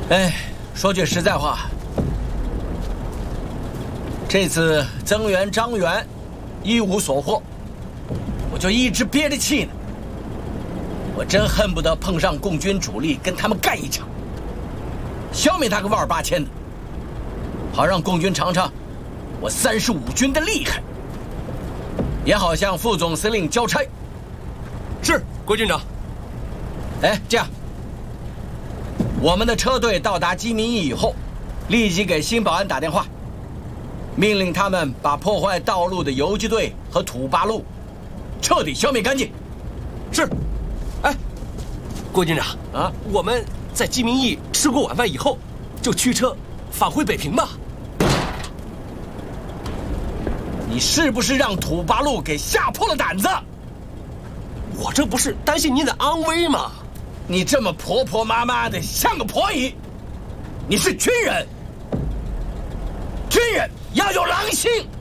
哎，说句实在话，这次增援张元一无所获，我就一直憋着气呢。我真恨不得碰上共军主力，跟他们干一场，消灭他个万儿八千的，好让共军尝尝我35军的厉害，也好向副总司令交差。 是，郭军长。 哎，这样，我们的车队到达鸡鸣驿以后，立即给新保安打电话，命令他们把破坏道路的游击队和土八路彻底消灭干净。 是。哎，郭军长啊，我们在鸡鸣驿吃过晚饭以后，就驱车返回北平吧。 你是不是让土八路给吓破了胆子？ 我这不是担心您的安危吗？ 你这么婆婆妈妈的，像个婆姨。你是军人，军人要有狼性。